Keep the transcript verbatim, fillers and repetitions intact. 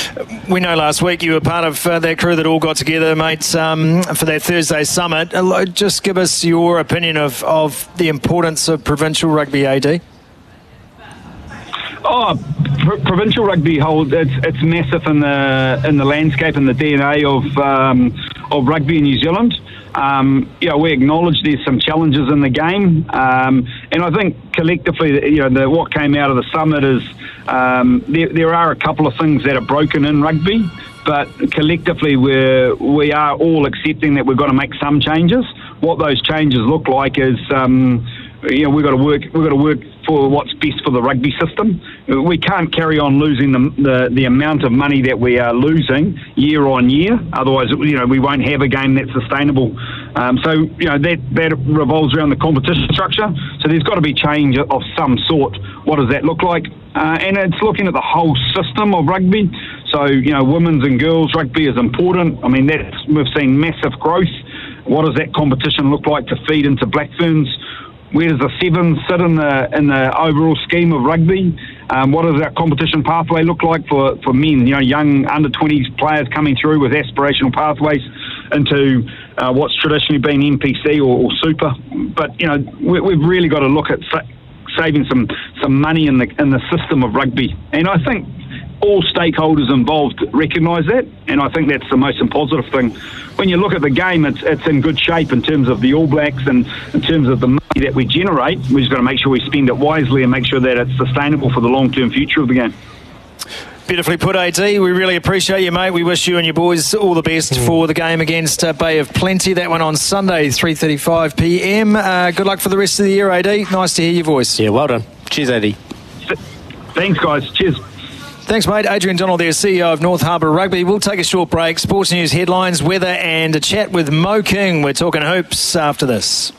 We know last week you were part of uh, that crew that all got together, mates, um, for that Thursday summit. Uh, just give us your opinion of, of the importance of provincial rugby, A D. Oh, pr- provincial rugby hold it's it's massive in the in the landscape and the D N A of um, of rugby in New Zealand. Um, you know, we acknowledge there's some challenges in the game, um, and I think collectively, you know, the, what came out of the summit is um, there, there are a couple of things that are broken in rugby, but collectively we're we are all accepting that we've got to make some changes. What those changes look like is, um, you know, we've got to work we've got to work for what's best for the rugby system. We can't carry on losing the, the the amount of money that we are losing year on year. Otherwise, you know, we won't have a game that's sustainable. Um, so, you know, that, that revolves around the competition structure. So there's got to be change of some sort. What does that look like? Uh, and it's looking at the whole system of rugby. So, you know, women's and girls rugby is important. I mean, that's, we've seen massive growth. What does that competition look like to feed into Black Ferns? Where does the sevens sit in the in the overall scheme of rugby? Um, what does that competition pathway look like for, for men? You know, young under twenties players coming through with aspirational pathways into uh, what's traditionally been N P C or, or Super. But you know, we, we've really got to look at sa- saving some some money in the in the system of rugby. And I think all stakeholders involved recognise that, and I think that's the most positive thing. When you look at the game, it's it's in good shape in terms of the All Blacks and in terms of the money that we generate. We've just got to make sure we spend it wisely and make sure that it's sustainable for the long-term future of the game. Beautifully put, A D. We really appreciate you, mate. We wish you and your boys all the best mm. for the game against uh, Bay of Plenty. That one on Sunday, three thirty-five p m. Uh, good luck for the rest of the year, A D. Nice to hear your voice. Yeah, well done. Cheers, A D. Thanks, guys. Cheers. Thanks, mate. Adrian Donald there, C E O of North Harbour Rugby. We'll take a short break. Sports news, headlines, weather and a chat with Mo King. We're talking hoops after this.